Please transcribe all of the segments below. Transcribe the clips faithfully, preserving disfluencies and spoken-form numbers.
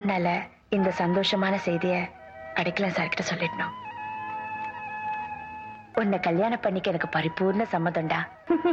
அதனால இந்த சந்தோஷமான செய்திய அடைக்கலம் சார் கிட்ட சொல்லிடணும். உன்னை கல்யாணம் பண்ணிக்க எனக்கு பரிபூர்ண சம்மதம்டா.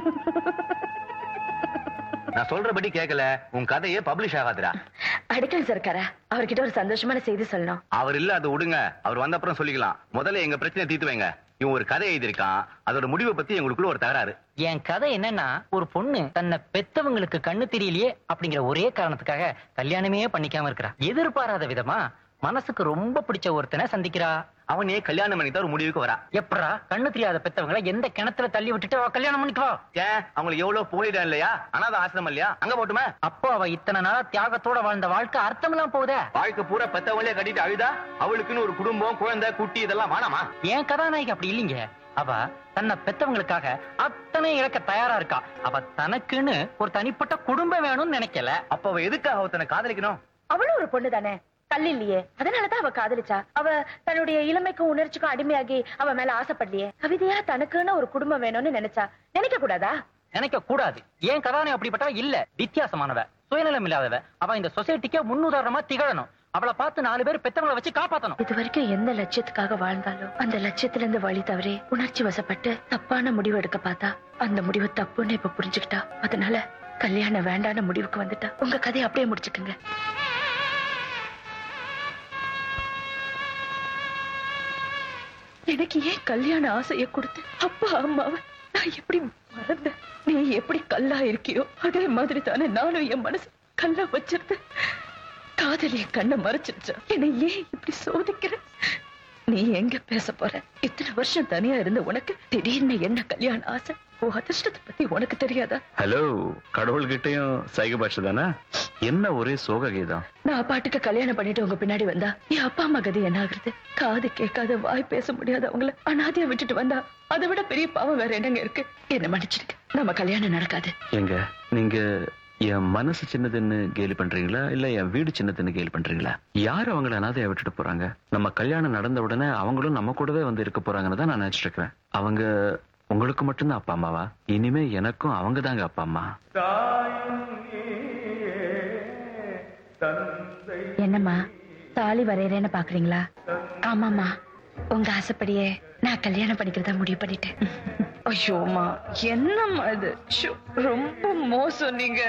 நான் சொல்றபடி கேட்கல, உன் கதையே பப்ளிஷ் ஆகாதுடா. அடைக்கலம் சார் அவர்கிட்ட ஒரு சந்தோஷமான செய்தி சொல்லணும். அவர் இல்ல, அது விடுங்க, அவர் வந்த அப்புறம் சொல்லிக்கலாம். முதல்ல எங்க பிரச்சனை தீர்த்து வைங்க. இவன் ஒரு கதை எழுதியிருக்கான், அதோட முடிவை பத்தி எங்களுக்குள்ள ஒரு தகராறு. என் கதை என்னன்னா, ஒரு பொண்ணு தன்னை பெத்தவங்களுக்கு கண்ணு தெரியலையே அப்படிங்கிற ஒரே காரணத்துக்காக கல்யாணமே பண்ணிக்காம இருக்கிறா. எதிர்பாராத விதமா மனசுக்கு ரொம்ப பிடிச்ச ஒருத்தனை சந்திக்கிறா. அவனே கல்யாணம் பண்ணிட்டு ஒரு முடிவுக்கு வரா. எப்படா கண்ணு தெரியாத பெத்தவங்களை எந்த கிணத்துல தள்ளி விட்டுட்டு அவ கல்யாணம் பண்ணிக்குவா? ஏன் அவங்களுக்கு எவ்வளவு போயிடம் இல்லையா? அனாத ஆசிரமம் இல்லையா? அங்க போட்டுமே. அப்போ அவ இத்தனை நாளா தியாகத்தோட வாழ்ந்த வாழ்க்கை அர்த்தம் எல்லாம் போகுதே. வாழ்க்கை பூரா பெத்தவங்களே கட்டிட்டு அழுதா அவளுக்குன்னு ஒரு குடும்பம், குழந்தை, குட்டி இதெல்லாம் வேணாமா? ஏன் கதாநாயகி அப்படி இல்லைங்க. அவ தன்னை பெத்தவங்களுக்காக அத்தனை இழக்க தயாரா இருக்கா. அவ தனக்குன்னு ஒரு தனிப்பட்ட குடும்பம் வேணும்னு நினைக்கல. அப்ப அவ எதுக்காக அவ காதலிக்கணும்? அவளும் ஒரு பொண்ணு தானே, கல் இல்லையே, அதனாலதான் அவ காதலிச்சா. அவ தன்னுடைய இளமைக்கும் உணர்ச்சிக்கும் அடிமையாகி அவ மேல ஆசைப்படலையே. கவிதையா தனக்குன்னு ஒரு குடும்பம் வேணும்னு நினைச்சா. நினைக்க கூடாதா? நினைக்க கூடாது. ஏன் கதாநாயகி அப்படிப்பட்டவ இல்ல, வித்தியாசமானவ, சுயநலம் இல்லாதவ. அவ இந்த சொசைட்டிக்கே முன்னுதாரணமா திகழணும். அவளை பார்த்து நாலு பேர் பெத்தவங்களை வச்சு காப்பாத்தணும். இது வரைக்கும் எந்த லட்சியத்துக்காக வாழ்ந்தாலும் அந்த லட்சியத்துல இருந்து வழி தவறி உணர்ச்சி வசப்பட்டு தப்பான முடிவு எடுக்க பார்த்தா அந்த முடிவு தப்புன்னு இப்ப புரிஞ்சுக்கிட்டா. அதனால கல்யாணம் வேண்டான முடிவுக்கு வந்துட்டா. உங்க கதையை அப்படியே முடிச்சுக்குங்க. எனக்கு ஏன் கல்யாண ஆசைய கொடுத்து அப்பா அம்மாவை நான் எப்படி மறந்த? நீ எப்படி கல்லா இருக்கியோ அதே மாதிரி தானே நானும் என் மனசு கல்லா வச்சிருந்த. காதலிய கண்ணை மறைச்சிருச்சா? என்னை ஏன் இப்படி சோதிக்கிற? நீ எங்க பேச போற? இத்தனை வருஷம் தனியா இருந்த உனக்கு திடீர்னு என்ன கல்யாண ஆசை? ஓ அதிர்ஷ்டத்தை பத்தி உனக்கு தெரியாதா? ஹலோ, கடவுள்கிட்டயும் சைக பாஷை தானே? என்ன ஒரே சோக கீதம். நான் பாட்டுக்கு கல்யாணம் பண்ணிட்டு உங்க பின்னாடி வந்தா என் அப்பா அம்மா கதை என்ன ஆகுறது? காது கேட்காத வாய் பேச முடியாத அவங்கள அனாதையா விட்டுட்டு வந்தா அதை விட பெரிய பாவம் வேற என்னங்க இருக்கு? என்ன மன்னிச்சிருக்க, நம்ம கல்யாணம் நடக்காது. எங்க நீங்க என் மனசு சின்னதுன்னு கேலி பண்றீங்களா இல்ல என் வீடு சின்னதுன்னு கேலி பண்றீங்களா? யாரு அவங்கள அனாதையா விட்டுட்டு போறாங்க? நம்ம கல்யாணம் நடந்த உடனே அவங்களும் நம்ம கூடவே வந்து இருக்க போறாங்கன்னு தான் நான் நினைச்சிட்டு இருக்கேன். அவங்க உங்களுக்கு மட்டும்தான் அப்பா அம்மாவா? இனிமே எனக்கும் அவங்க தாங்க அப்பா அம்மா. என்னம்மா தாலி வரையறேன்னு பாக்குறீங்களா? ஆமாமா, உங்க ஆசைப்படியே நான் கல்யாணம் பண்ணிக்கிறதா முடிவு பண்ணிட்டேன். ஐயோமா, என்னம்மா இது? ரொம்ப மோசம் நீங்க.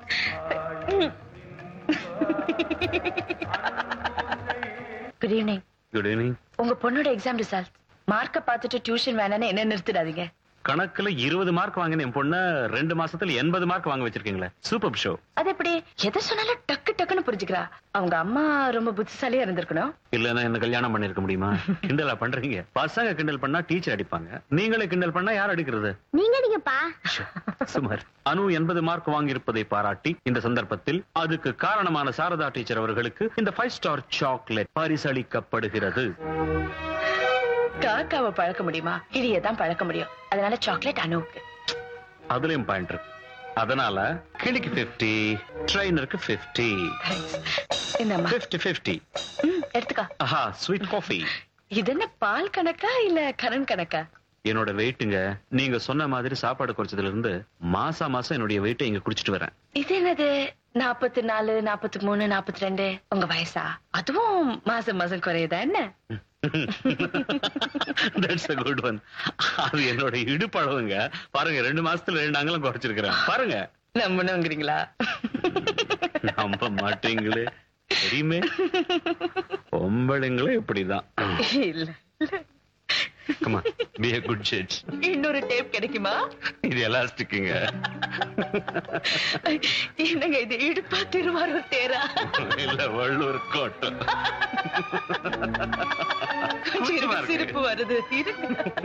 Good evening. Good evening. உங்க பொண்ணோட எக்ஸாம் ரிசல்ட் மார்க்க பார்த்துட்டு டியூஷன் வேணான்னு என்ன நிறுத்திடாதீங்க. கணக்குல இருபது மார்க் வாங்கின என் பொண்ண ரெண்டு மாசத்துல எண்பது மார்க் வாங்க வச்சிருக்கீங்களே, சூப்பர் ஷோ. அது எப்படி எதை சொன்னாலும் டக்கு டக்குன்னு புரிஞ்சுக்கிறா? அவங்க அம்மா ரொம்ப புத்திசாலியா இருந்திருக்கணும். இல்லன்னா என்ன கல்யாணம் பண்ணிருக்க முடியுமா? கிண்டலா பண்றீங்க? பசங்க கிண்டல் பண்ணா டீச்சர் அடிப்பாங்க, நீங்களே கிண்டல் பண்ணா யார் அடிக்கிறது? நீங்க நீங்கப்பா. சுமார் அனு எண்பது மார்க் வாங்கி இருப்பதை பாராட்டி இந்த சந்தர்ப்பத்தில் அதுக்கு காரணமான சாரதா டீச்சர் அவர்களுக்கு இந்த ஃபைவ் ஸ்டார் சாக்லேட் பரிசளிக்கப்படுகிறது. காக்காவை பழக்க முடியுமா? கிளியதான் பழக்க முடியும். அதனால சாக்லேட் அனுவுக்கு. அதுலயும் பாயிண்ட் இருக்கு. அதனால கிளிக்கு பிப்டி, ட்ரெயினருக்கு பிப்டி. என்னம்மா? Fifty fifty. எடுத்துக்கா. ஆஹா, ஸ்வீட் காஃபி. இது என்ன பால் கணக்கா இல்ல கரண் கணக்கா? என்னோட வெயிட்டுங்க, நீங்க சொன்ன மாதிரி சாப்பாடு குறைச்சதுல இருந்து மாசா மாசம் என்னுடைய வெயிட்டை இங்க குடிச்சிட்டு வரேன். இது என்னது? நாப்பத்தி நாலு, நாப்பத்தி மூணு, நாப்பத்தி ரெண்டு உங்க வயசா? அதுவும் மாசம் மாசம் குறையுதா என்ன? That's a good one. அது என்னோட இடுப்பளவுங்க. பாருங்க, ரெண்டு மாசத்துல ரெண்டு அங்கலம் குறைச்சிருக்கிறேன். பாருங்க. நம்பணுங்கிறீங்களா? நம்ப மாட்டீங்களே. தெரியுமே, பொம்பளைங்களே இப்படிதான். இல்ல. Come on, be a good judge. இன்னொரு டேப் கிடைக்குமா? இது எலாஸ்டிக்குங்க. என்னங்க இது, இடுப்பா திருவாரூர் தேரா? இல்ல, வள்ளூர் கோட்டை. சிரிப்பு வருது.